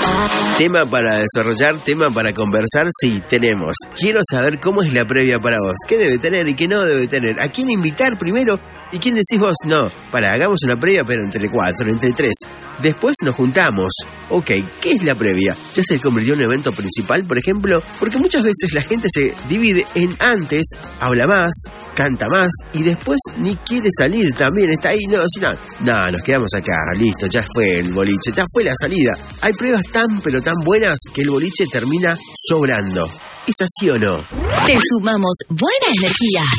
Tema para desarrollar, tema para conversar, sí, tenemos. Quiero saber cómo es la previa para vos. ¿Qué debe tener y qué no debe tener? ¿A quién invitar primero? ¿Y quién decís vos? No, hagamos una previa, pero entre 4, entre 3. Después nos juntamos. Ok, ¿qué es la previa? ¿Ya se convirtió en un evento principal, por ejemplo? Porque muchas veces la gente se divide en antes, habla más, canta más, y después ni quiere salir también, está ahí, no, nos quedamos acá, listo, ya fue el boliche, ya fue la salida. Hay pruebas tan pero tan buenas que el boliche termina sobrando. ¿Es así o no? Te sumamos buena energía.